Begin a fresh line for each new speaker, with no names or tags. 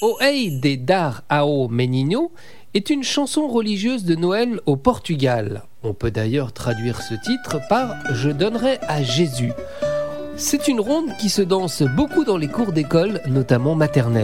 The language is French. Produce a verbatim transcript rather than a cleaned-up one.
O Ei de dar ao menino est une chanson religieuse de Noël au Portugal. On peut d'ailleurs traduire ce titre par « Je donnerai à Jésus ». C'est une ronde qui se danse beaucoup dans les cours d'école, notamment maternelle.